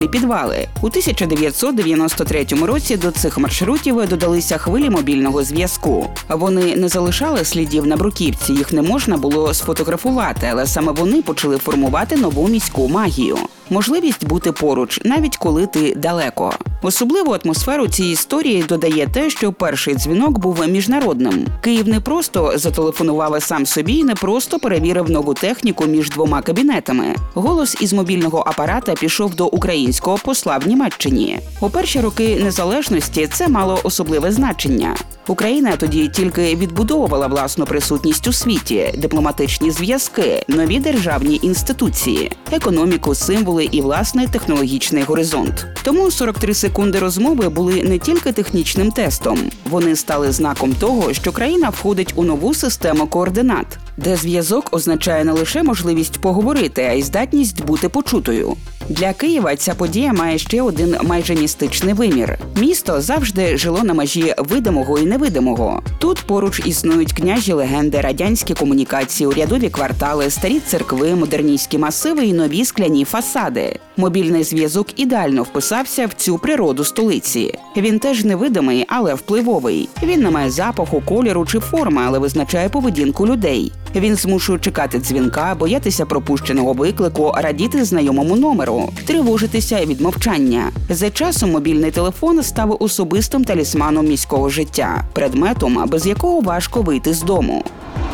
підвали. У 1993 році до цих маршрутів додалися хвилі мобільного зв'язку. Вони не залишали слідів на бруківці, їх не можна було сфотографувати, але саме вони почали формувати нову міську магію. Можливість бути поруч, навіть коли ти далеко. Особливу атмосферу цієї історії додає те, що перший дзвінок був міжнародним. Київ не просто зателефонував сам собі і не просто перевірив нову техніку між двома кабінетами. Голос із мобільного апарата пішов до українського посла в Німеччині. У перші роки незалежності це мало особливе значення. Україна тоді тільки відбудовувала власну присутність у світі, дипломатичні зв'язки, нові державні інституції, економіку, символи і власний технологічний горизонт. Тому 43 секунди розмови були не тільки технічним тестом. Вони стали знаком того, що країна входить у нову систему координат, де зв'язок означає не лише можливість поговорити, а й здатність бути почутою. Для Києва ця подія має ще один майже містичний вимір. Місто завжди жило на межі видимого і невидимого. Тут поруч існують княжі легенди, радянські комунікації, урядові квартали, старі церкви, модерністські масиви і нові скляні фасади. Мобільний зв'язок ідеально вписався в цю природу столиці. Він теж невидимий, але впливовий. Він не має запаху, кольору чи форми, але визначає поведінку людей. Він змушує чекати дзвінка, боятися пропущеного виклику, радіти знайомому номеру, тривожитися від мовчання. За часом мобільний телефон став особистим талісманом міського життя, предметом, без якого важко вийти з дому.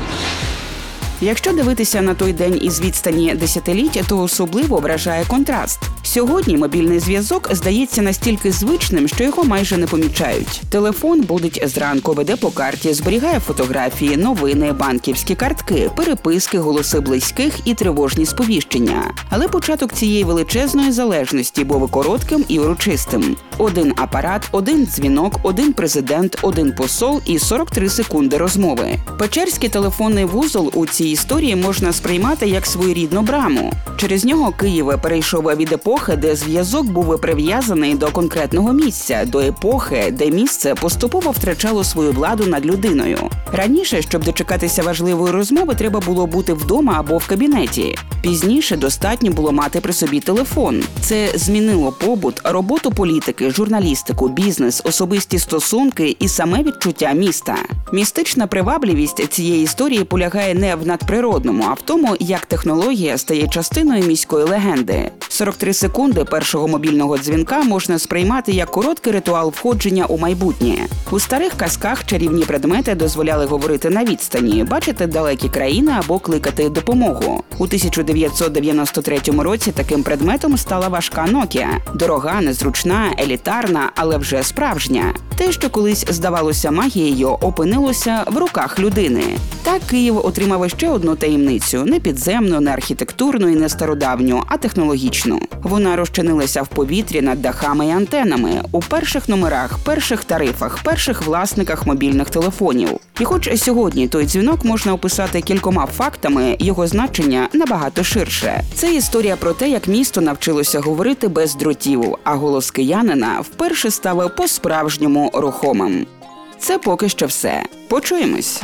Якщо дивитися на той день із відстані десятиліття, то особливо вражає контраст. Сьогодні мобільний зв'язок здається настільки звичним, що його майже не помічають. Телефон будить зранку, веде по карті, зберігає фотографії, новини, банківські картки, переписки, голоси близьких і тривожні сповіщення. Але початок цієї величезної залежності був коротким і урочистим. Один апарат, один дзвінок, один президент, один посол і 43 секунди розмови. Печерський телефонний вузол у цій історії можна сприймати як своєрідну браму. Через нього Київ перейшов від епохи, де зв'язок був прив'язаний до конкретного місця, до епохи, де місце поступово втрачало свою владу над людиною. Раніше, щоб дочекатися важливої розмови, треба було бути вдома або в кабінеті. Пізніше достатньо було мати при собі телефон. Це змінило побут, роботу політики, журналістику, бізнес, особисті стосунки і саме відчуття міста. Містична привабливість цієї історії полягає не в надприродному, а в тому, як технологія стає частиною міської легенди. 43 секунди першого мобільного дзвінка можна сприймати як короткий ритуал входження у майбутнє. У старих казках чарівні предмети дозволяли говорити на відстані, бачити далекі країни або кликати допомогу. У 1993 році таким предметом стала важка Nokia. Дорога, незручна, елітарна, але вже справжня. Те, що колись здавалося магією, опинилося в руках людини. Так Київ отримав ще одну таємницю – не підземну, не архітектурну і не стародавню, а технологічну. Вона розчинилася в повітрі над дахами і антенами, у перших номерах, перших тарифах, перших власниках мобільних телефонів. І хоч сьогодні той дзвінок можна описати кількома фактами, його значення набагато ширше. Це історія про те, як місто навчилося говорити без дротів, а голос киянина вперше став по-справжньому рухомим. Це поки що все. Почуємось!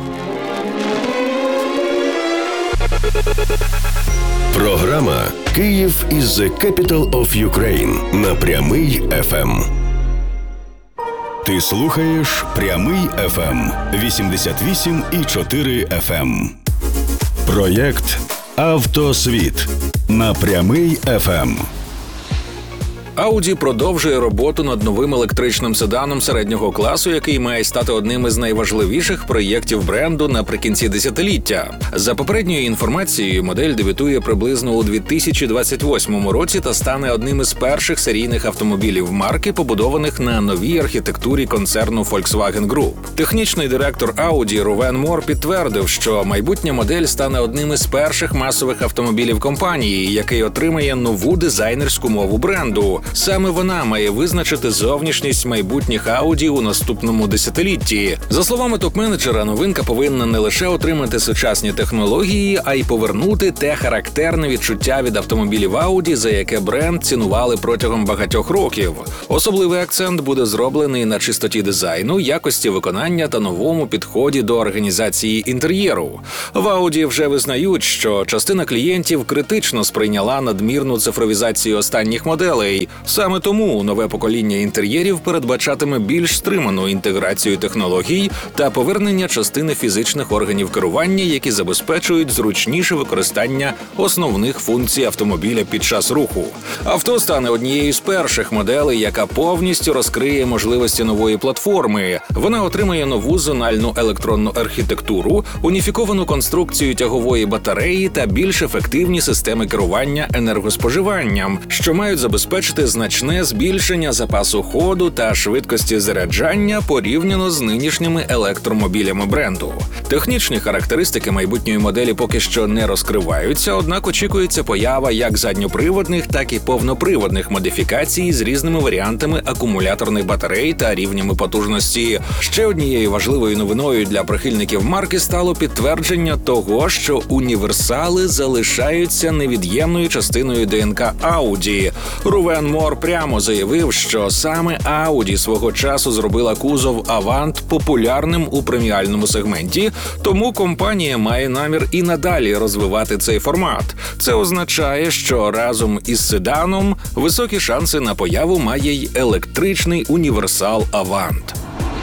Програма «Київ is the capital of Ukraine» на Прямий FM. Ти слухаєш Прямий FM 88,4 FM. Проєкт «Автосвіт» на Прямий FM. Audi продовжує роботу над новим електричним седаном середнього класу, який має стати одним із найважливіших проєктів бренду наприкінці десятиліття. За попередньою інформацією, модель дебютує приблизно у 2028 році та стане одним із перших серійних автомобілів марки, побудованих на новій архітектурі концерну Volkswagen Group. Технічний директор Audi Рувен Мор підтвердив, що майбутня модель стане одним із перших масових автомобілів компанії, який отримає нову дизайнерську мову бренду, Саме вона має визначити зовнішність майбутніх Audi у наступному десятилітті. За словами топ-менеджера, новинка повинна не лише отримати сучасні технології, а й повернути те характерне відчуття від автомобілів Audi, за яке бренд цінували протягом багатьох років. Особливий акцент буде зроблений на чистоті дизайну, якості виконання та новому підході до організації інтер'єру. В Audi вже визнають, що частина клієнтів критично сприйняла надмірну цифровізацію останніх моделей. Саме тому нове покоління інтер'єрів передбачатиме більш стриману інтеграцію технологій та повернення частини фізичних органів керування, які забезпечують зручніше використання основних функцій автомобіля під час руху. Авто стане однією з перших моделей, яка повністю розкриє можливості нової платформи. Вона отримає нову зональну електронну архітектуру, уніфіковану конструкцію тягової батареї та більш ефективні системи керування енергоспоживанням, що мають забезпечити значне збільшення запасу ходу та швидкості заряджання порівняно з нинішніми електромобілями бренду. Технічні характеристики майбутньої моделі поки що не розкриваються, однак очікується поява як задньоприводних, так і повноприводних модифікацій з різними варіантами акумуляторних батарей та рівнями потужності. Ще однією важливою новиною для прихильників марки стало підтвердження того, що універсали залишаються невід'ємною частиною ДНК Audi. Рувен Мор прямо заявив, що саме Audi свого часу зробила кузов Avant популярним у преміальному сегменті, тому компанія має намір і надалі розвивати цей формат. Це означає, що разом із седаном високі шанси на появу має й електричний універсал Avant.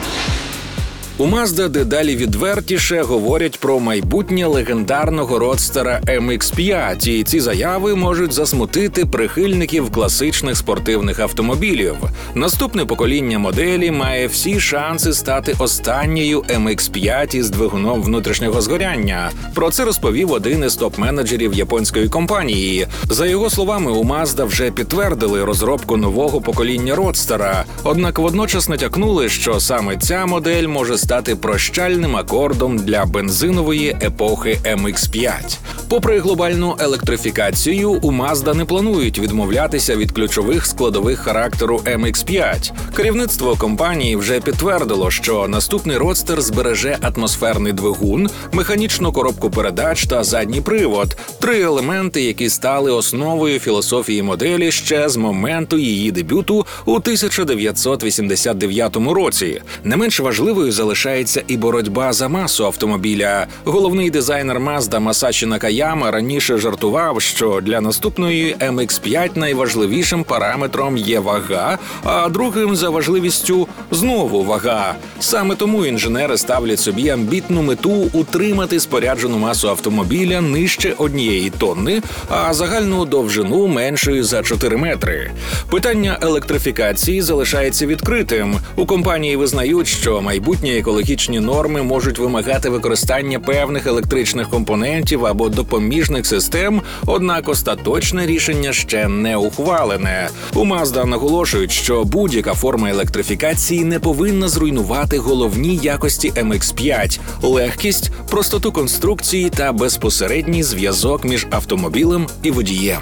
У Mazda дедалі відвертіше говорять про майбутнє легендарного родстера MX-5, і ці заяви можуть засмутити прихильників класичних спортивних автомобілів. Наступне покоління моделі має всі шанси стати останньою MX-5 із двигуном внутрішнього згоряння. Про це розповів один із топ-менеджерів японської компанії. За його словами, у Mazda вже підтвердили розробку нового покоління родстера, однак водночас натякнули, що саме ця модель може стати прощальним акордом для бензинової епохи MX-5. Попри глобальну електрифікацію, у Mazda не планують відмовлятися від ключових складових характеру MX-5. Керівництво компанії вже підтвердило, що наступний родстер збереже атмосферний двигун, механічну коробку передач та задній привод – три елементи, які стали основою філософії моделі ще з моменту її дебюту у 1989 році. Не менш важливою залишається і боротьба за масу автомобіля. Головний дизайнер Mazda Масачі Накаяма раніше жартував, що для наступної MX-5 найважливішим параметром є вага, а другим за важливістю знову вага. Саме тому інженери ставлять собі амбітну мету утримати споряджену масу автомобіля нижче 1 тонни, а загальну довжину меншою за 4 метри. Питання електрифікації залишається відкритим. У компанії визнають, що майбутні екологічні норми можуть вимагати використання певних електричних компонентів або допоміжних систем, однак остаточне рішення ще не ухвалене. У Mazda наголошують, що будь-яка форма електрифікації не повинна зруйнувати головні якості MX-5 – легкість, простоту конструкції та безпосередній зв'язок між автомобілем і водієм.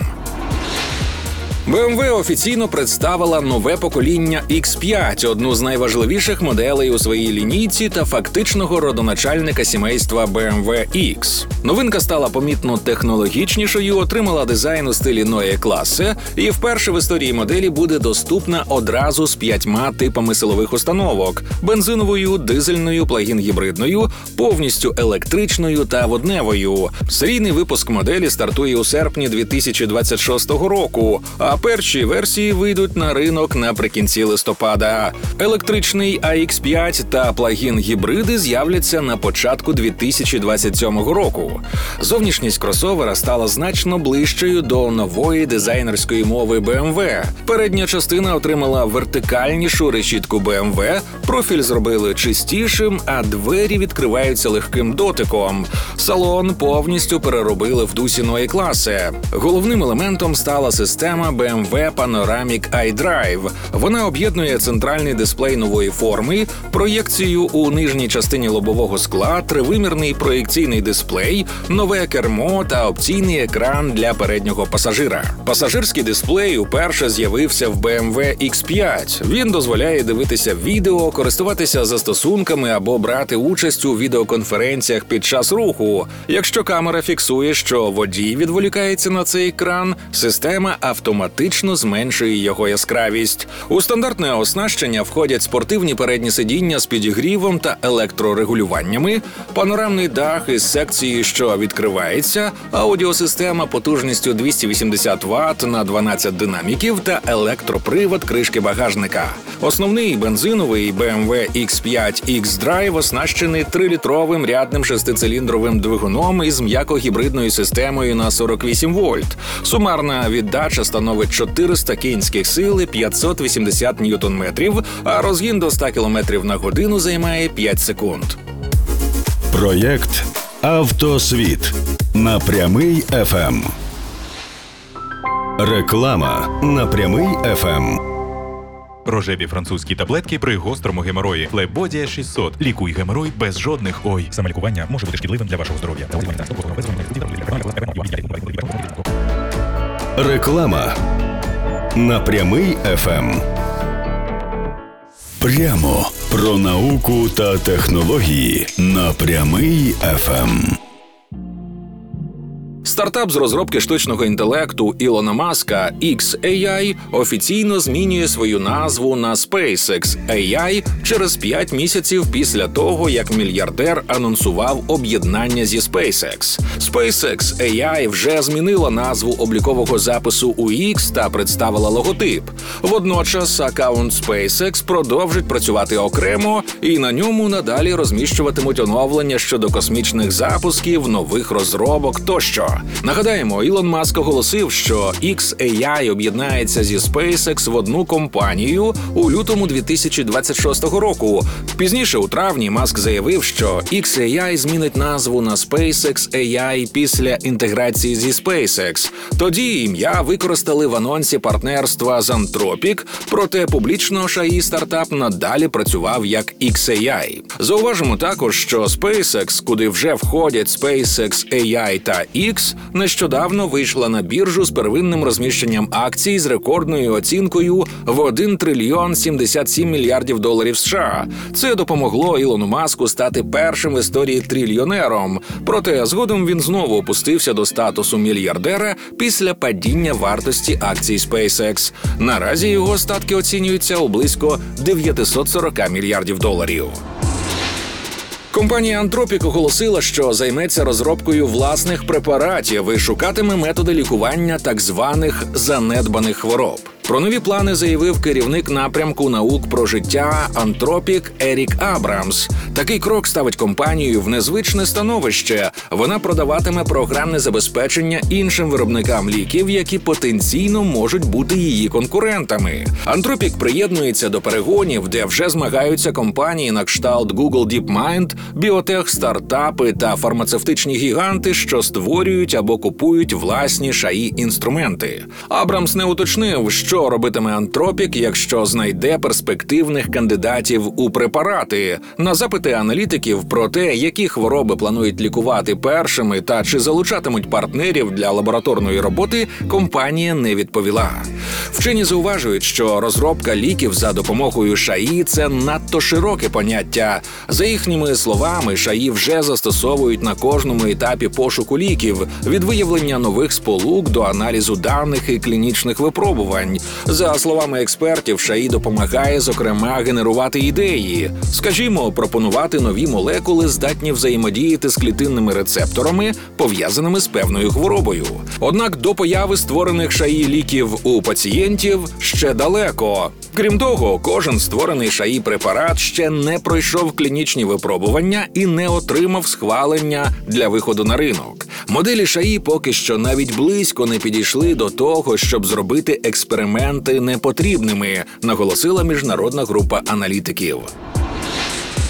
BMW офіційно представила нове покоління X5, одну з найважливіших моделей у своїй лінійці та фактичного родоначальника сімейства BMW X. Новинка стала помітно технологічнішою, отримала дизайн у стилі Neue Klasse і вперше в історії моделі буде доступна одразу з 5 типами силових установок – бензиновою, дизельною, плагін-гібридною, повністю електричною та водневою. Серійний випуск моделі стартує у серпні 2026 року, а перші версії вийдуть на ринок наприкінці листопада. Електричний AX5 та плагін-гібриди з'являться на початку 2027 року. Зовнішність кросовера стала значно ближчою до нової дизайнерської мови BMW. Передня частина отримала вертикальнішу решітку BMW, профіль зробили чистішим, а двері відкриваються легким дотиком. Салон повністю переробили в дусі Neue Klasse. Головним елементом стала система BMW BMW Panoramic iDrive. Вона об'єднує центральний дисплей нової форми, проєкцію у нижній частині лобового скла, тривимірний проєкційний дисплей, нове кермо та опційний екран для переднього пасажира. Пасажирський дисплей уперше з'явився в BMW X5. Він дозволяє дивитися відео, користуватися застосунками або брати участь у відеоконференціях під час руху. Якщо камера фіксує, що водій відволікається на цей екран, система автоматично зменшує його яскравість. У стандартне оснащення входять спортивні передні сидіння з підігрівом та електрорегулюваннями, панорамний дах із секцією, що відкривається, аудіосистема потужністю 280 Вт на 12 динаміків та електропривод кришки багажника. Основний бензиновий BMW X5 X-Drive оснащений 3-літровим рядним 6-циліндровим двигуном із м'яко-гібридною системою на 48 вольт. Сумарна віддача становить 400 кінських сил і 580 ньютон-метрів, а розгін до 100 км на годину займає 5 секунд. Проєкт «Автосвіт» на Прямий ФМ. Реклама на Прямий ФМ. Рожеві французькі таблетки при гострому геморої. Флебодія 600. Лікуй геморой без жодних «ой». Самолікування може бути шкідливим для вашого здоров'я. Реклама на Прямий ФМ. Прямо про науку та технології на Прямий ФМ. Стартап з розробки штучного інтелекту Ілона Маска XAI офіційно змінює свою назву на SpaceX AI через 5 місяців після того, як мільярдер анонсував об'єднання зі SpaceX. SpaceX AI вже змінила назву облікового запису у X та представила логотип. Водночас аккаунт SpaceX продовжить працювати окремо і на ньому надалі розміщуватимуть оновлення щодо космічних запусків, нових розробок тощо. Нагадаємо, Ілон Маск оголосив, що XAI об'єднається зі SpaceX в одну компанію у лютому 2026 року. Пізніше у травні Маск заявив, що XAI змінить назву на SpaceX AI після інтеграції зі SpaceX. Тоді ім'я використали в анонсі партнерства з Anthropic, проте публічно AI стартап надалі працював як XAI. Зауважимо також, що SpaceX, куди вже входять SpaceX AI та X, нещодавно вийшла на біржу з первинним розміщенням акцій з рекордною оцінкою в 1 трильйон 77 мільярдів доларів США. Це допомогло Ілону Маску стати першим в історії трильйонером. Проте згодом він знову опустився до статусу мільярдера після падіння вартості акцій SpaceX. Наразі його статки оцінюються у близько 940 мільярдів доларів. Компанія Anthropic оголосила, що займеться розробкою власних препаратів і шукатиме методи лікування так званих занедбаних хвороб. Про нові плани заявив керівник напрямку наук про життя Anthropic Ерік Абрамс. Такий крок ставить компанію в незвичне становище. Вона продаватиме програмне забезпечення іншим виробникам ліків, які потенційно можуть бути її конкурентами. Anthropic приєднується до перегонів, де вже змагаються компанії на кшталт Google DeepMind, біотех-стартапи та фармацевтичні гіганти, що створюють або купують власні ШАІ-інструменти. Абрамс не уточнив, що робитиме Anthropic, якщо знайде перспективних кандидатів у препарати. На запити аналітиків про те, які хвороби планують лікувати першими та чи залучатимуть партнерів для лабораторної роботи, компанія не відповіла. Вчені зауважують, що розробка ліків за допомогою ШАІ – це надто широке поняття. За їхніми словами, ШАІ вже застосовують на кожному етапі пошуку ліків, від виявлення нових сполук до аналізу даних і клінічних випробувань. За словами експертів, ШАІ допомагає, зокрема, генерувати ідеї. Скажімо, пропонувати нові молекули, здатні взаємодіяти з клітинними рецепторами, пов'язаними з певною хворобою. Однак до появи створених ШАІ-ліків у пацієнтів ще далеко. Крім того, кожен створений ШАІ-препарат ще не пройшов клінічні випробування і не отримав схвалення для виходу на ринок. Моделі ШАІ поки що навіть близько не підійшли до того, щоб зробити експерименти непотрібними, наголосила міжнародна група аналітиків.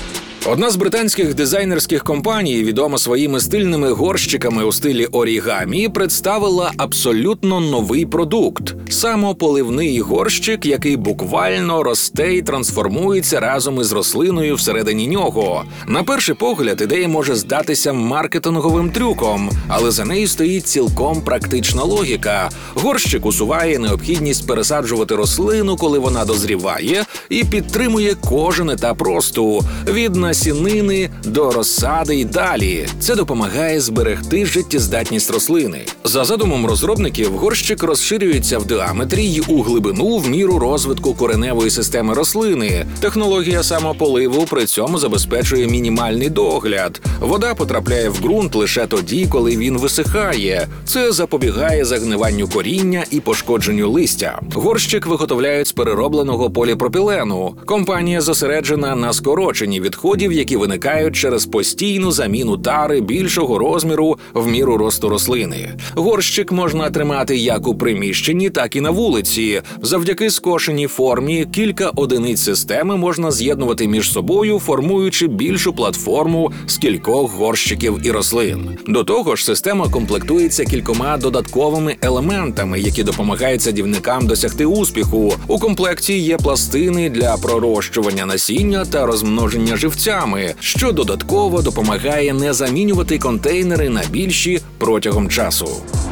Одна з британських дизайнерських компаній, відома своїми стильними горщиками у стилі орігамі, представила абсолютно новий продукт – самополивний горщик, який буквально росте і трансформується разом із рослиною всередині нього. На перший погляд, ідея може здатися маркетинговим трюком, але за нею стоїть цілком практична логіка. Горщик усуває необхідність пересаджувати рослину, коли вона дозріває, і підтримує кожен етап росту – від насінини до розсади й далі. Це допомагає зберегти життєздатність рослини. За задумом розробників, горщик розширюється в діаметрі й у глибину в міру розвитку кореневої системи рослини. Технологія самополиву при цьому забезпечує мінімальний догляд. Вода потрапляє в ґрунт лише тоді, коли він висихає. Це запобігає загниванню коріння і пошкодженню листя. Горщик виготовляють з переробленого поліпропілену. Компанія зосереджена на скороченні відходів, які виникають через постійну заміну тари більшого розміру в міру росту рослини. Горщик можна тримати як у приміщенні, так і на вулиці. Завдяки скошеній формі кілька одиниць системи можна з'єднувати між собою, формуючи більшу платформу з кількох горщиків і рослин. До того ж, система комплектується кількома додатковими елементами, які допомагають садівникам досягти успіху. У комплекті є пластини для пророщування насіння та розмноження живцями, що додатково допомагає не замінювати контейнери на більші протягом часу.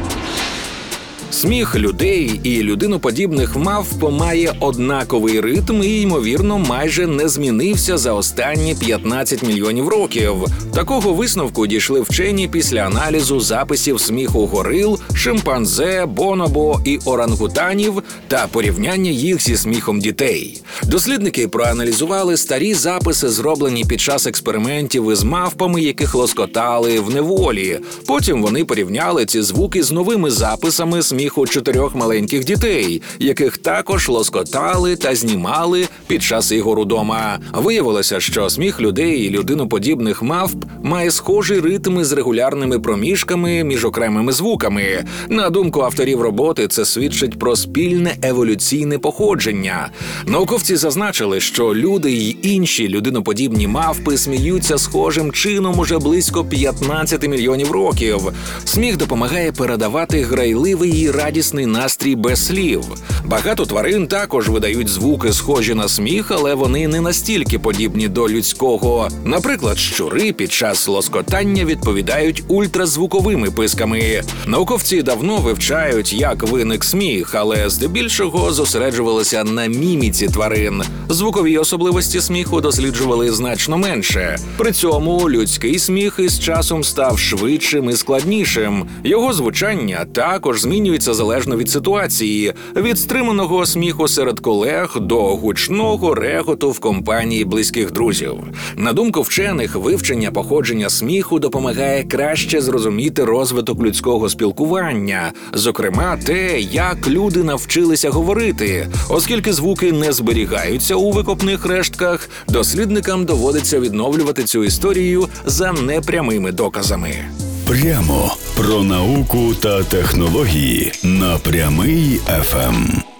Сміх людей і людиноподібних мавп має однаковий ритм і, ймовірно, майже не змінився за останні 15 мільйонів років. Такого висновку дійшли вчені після аналізу записів сміху горил, шимпанзе, бонобо і орангутанів та порівняння їх зі сміхом дітей. Дослідники проаналізували старі записи, зроблені під час експериментів із мавпами, яких лоскотали в неволі. Потім вони порівняли ці звуки з новими записами сміху 4 маленьких дітей, яких також лоскотали та знімали під час ігор удома. Виявилося, що сміх людей і людиноподібних мавп має схожі ритми з регулярними проміжками між окремими звуками. На думку авторів роботи, це свідчить про спільне еволюційне походження. Науковці зазначили, що люди й інші людиноподібні мавпи сміються схожим чином уже близько 15 мільйонів років. Сміх допомагає передавати грайливий і радісний настрій без слів. Багато тварин також видають звуки, схожі на сміх, але вони не настільки подібні до людського. Наприклад, щури під час лоскотання відповідають ультразвуковими писками. Науковці давно вивчають, як виник сміх, але здебільшого зосереджувалися на міміці тварин. Звукові особливості сміху досліджували значно менше. При цьому людський сміх із часом став швидшим і складнішим. Його звучання також змінюється залежно від ситуації – від стриманого сміху серед колег до гучного реготу в компанії близьких друзів. На думку вчених, вивчення походження сміху допомагає краще зрозуміти розвиток людського спілкування, зокрема те, як люди навчилися говорити. Оскільки звуки не зберігаються у викопних рештках, дослідникам доводиться відновлювати цю історію за непрямими доказами. Прямо про науку та технології на Прямий ФМ.